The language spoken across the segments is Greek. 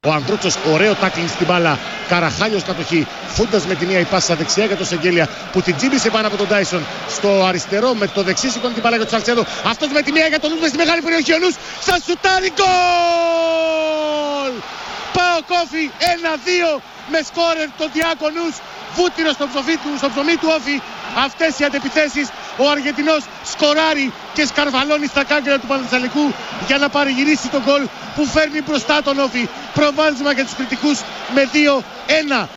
Ο Ανδρούτσος, ωραίο τάκλινγκ στην μπάλα. Καραχάλιος κατοχή. Φούντας με τη μία, η πάσα δεξιά για τον Σεγγέλια που την τζίμπησε πάνω από τον Τάισον. Στο αριστερό με το δεξί σηκώνει την μπάλα για τον Σαλτσέδο. Αυτός με τη μία για τον Νους, στη μεγάλη περιοχή. Ο Νους θα σουτάρει, γκολ! ΠΑΟΚ Όφι 1-2 με σκόρερ τον Διάκονους. Βούτυρο στο ψωμί του Όφι. Αυτές οι αντεπιθέσεις. Ο Αργεντινός σκοράρει και σκαρβαλώνει στα κάγκελα του Παναθηναϊκού για να παρηγυρίσει τον γκολ που φέρνει μπροστά τον Όφι. Προβάδισμα για τους κριτικούς με 2-1.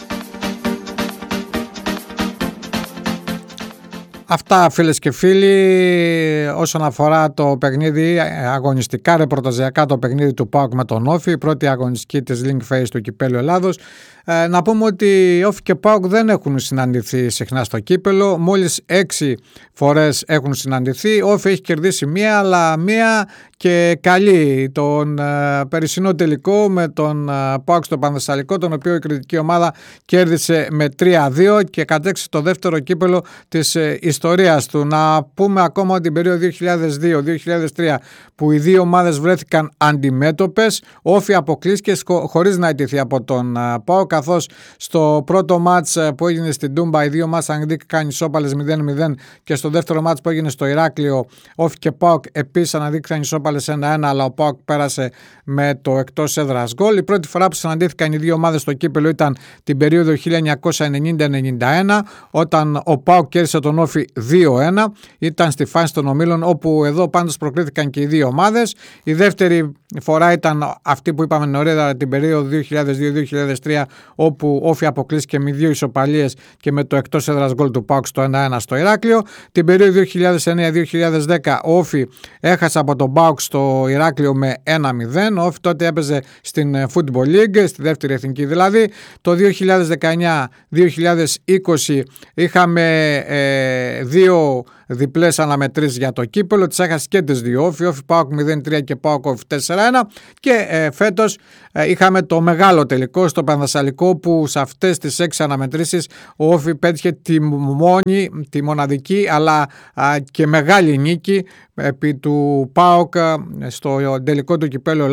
Αυτά, φίλες και φίλοι, όσον αφορά το παιχνίδι αγωνιστικά, ρεπορταζιακά, το παιχνίδι του ΠΑΟΚ με τον Όφι, η πρώτη αγωνιστική της Link Phase του Κυπέλλου Ελλάδος. Να πούμε ότι Όφι και ΠΑΟΚ δεν έχουν συναντηθεί συχνά στο κύπελλο, μόλις 6 φορές έχουν συναντηθεί. Όφι έχει κερδίσει μία, αλλά μία και καλή, τον περσινό τελικό με τον ΠΑΟΚ στο Πανθεσσαλικό, τον οποίο η κριτική ομάδα κέρδισε με 3-2 και κατέξει το δεύτερο κύπελλο της ιστορίας του. Να πούμε ακόμα ότι την περίοδο 2002-2003 που οι δύο ομάδες βρέθηκαν αντιμέτωπες, Όφι αποκλείστηκε χωρίς να ιτηθεί από τον ΠΑΟΚ, καθώς στο πρώτο μάτς που έγινε στην Τούμπα οι δύο μάτς αναδείχθηκαν ισόπαλες 0-0 και στο δεύτερο μάτς που έγινε στο Ηράκλειο Όφι και ΠΑΟΚ επίσης αναδείχθηκαν ισόπαλες 1-1, αλλά ο ΠΑΟΚ πέρασε με το εκτός έδρας γκολ. Η πρώτη φορά που συναντήθηκαν οι δύο ομάδες στο κύπελλο ήταν την περίοδο 1990-91, όταν ο ΠΑΟΚ κέρδισε τον Όφι 2-1. Ήταν στη φάση των ομίλων, όπου εδώ πάντως προκρίθηκαν και οι δύο ομάδες. Η δεύτερη φορά ήταν αυτή που είπαμε νωρίτερα, την περίοδο 2002-2003, όπου Όφι αποκλείστηκε με 2 ισοπαλίες και με το εκτός έδρας γκολ του ΠΑΟΚ στο 1-1 στο Ηράκλειο. Την περίοδο 2009-2010 Όφι έχασε από τον ΠΑΟΚ στο Ηράκλειο με 1-0. Ο Όφι τότε έπαιζε στην Football League, στη δεύτερη εθνική δηλαδή. Το 2019-2020 είχαμε 2 διπλές αναμετρήσεις για το κύπελλο, τις έχασε και τις δύο Όφι, ΠΑΟΚ 0-3 και ΠΑΟΚ Όφι 4-1, και φέτος είχαμε το μεγάλο τελικό στο Πανθεσσαλικό, που σε αυτές τις 6 αναμετρήσεις ο Όφι πέτυχε τη μοναδική αλλά και μεγάλη νίκη επί του ΠΑΟΚ στο τελικό του κυπέλλου